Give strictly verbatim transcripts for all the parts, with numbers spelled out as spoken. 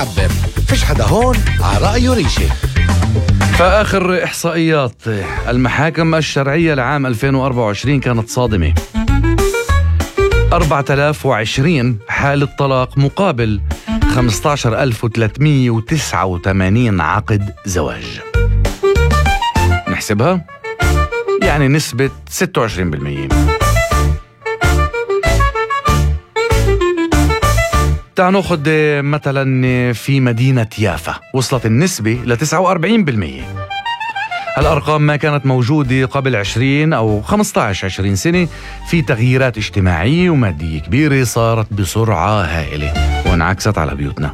وعبر، فيش حدا هون على رأيه ريشة. فآخر إحصائيات المحاكم الشرعية لعام ألفين وأربعة وعشرين كانت صادمة. أربعة آلاف وعشرين حالة طلاق مقابل خمسة عشر ألف وثلاثمية وتسعة وثمانين عقد زواج. نحسبها يعني نسبة ستة وعشرين بالمية. تعالوا ناخذ مثلا في مدينة يافا وصلت النسبة ل تسعة وأربعين بالمية. هالأرقام ما كانت موجودة قبل عشرين أو خمسة عشر عشرين سنة. في تغييرات اجتماعية ومادية كبيرة صارت بسرعة هائلة وانعكست على بيوتنا.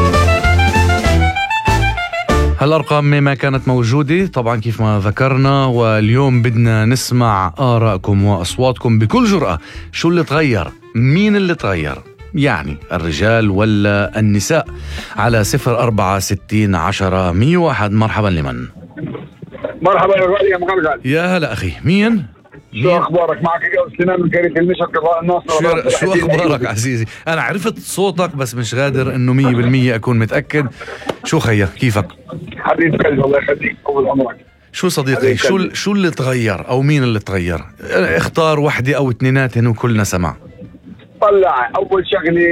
هالأرقام ما كانت موجودة طبعا كيف ما ذكرنا، واليوم بدنا نسمع آراءكم وأصواتكم بكل جرأة. شو اللي تغير؟ مين اللي تغير؟ يعني الرجال ولا النساء؟ على صفر أربعة ستين عشرة مية واحد. مرحبا لمن؟ مرحبا يا غالي يا مغرغل. يا هلا أخي. مين؟ شو أخبارك؟ معك اليوم سليمان من كريم المشهد قضاء الناصر. شو, شو أخبارك عزيزي؟ أنا عرفت صوتك بس مش قادر إنه مية بالمية أكون متأكد. شو خير؟ كيفك؟ حبيبي قلبي الله يخليك طول عمرك. شو صديقي؟ شو شو اللي تغير أو مين اللي تغير؟ اختار وحدة أو اثنيناتهن وكلنا سمع. طلع أول شغلة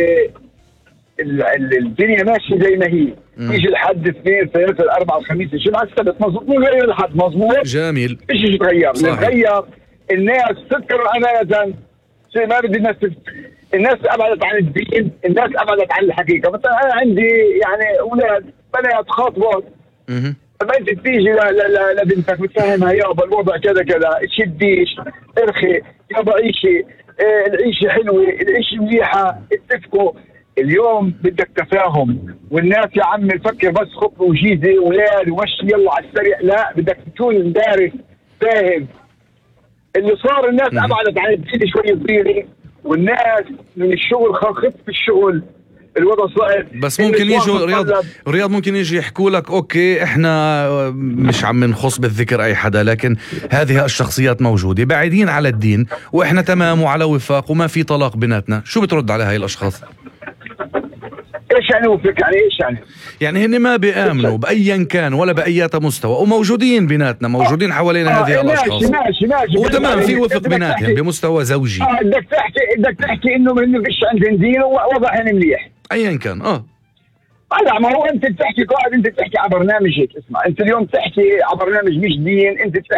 الدنيا ماشية زي ما هي. يجي الحد اثنين ثلاثة الأربعة الخميس شو على السبت مظبوط، مو غير الحد مظبوط. جميل. ايش شو تغير؟ اللي تغير الناس فكروا أمانة شيء ما بدي الناس الناس أبعدت عن الدين، الناس أبعدت عن الحقيقة. مثلا أنا عندي يعني أولاد بنات خاطبات، لما أنت تيجي لبنتك بتفهمها يابا الوضع كذا كذا، تشديش ارخي يابا عيشي، اه العيشة حلوة العيشة مليحة، اتفقوا. اليوم بدك تفاهم، والناس يا عم نفكر بس خط وجيزة ولاد ومشي يلا على السريع، لا بدك تكون دارس فاهم اللي صار. الناس أبعدت عن الدين شوي صغيرة، والناس من الشغل خف في الشغل الوضع صعب. بس ممكن يجوا رياض رياض ممكن يجي يحكوا لك اوكي احنا مش عم نخص بالذكر اي حدا، لكن هذه الشخصيات موجودة بعيدين على الدين واحنا تمام وعلى وفاق وما في طلاق بيناتنا. شو بترد على هاي الاشخاص؟ ايش يعني وفق يعني ايش يعني؟ يعني هن ما بيآمنوا بأيا كان ولا بأيات مستوى وموجودين بيناتنا، موجودين حوالينا آه هذه آه الاشخاص. ماشي ماشي ماشي وتمام في وفق بيناتهم بمستوى زوجي. اه بدك تحكي بدك تحكي انه من فيش عندهم دين ووضعهم مليح ايا كان. اه لا ما هو انت بتحكي قاعد، انت بتحكي على برنامج هيك. اسمع انت اليوم بتحكي على برنامج مش دين، انت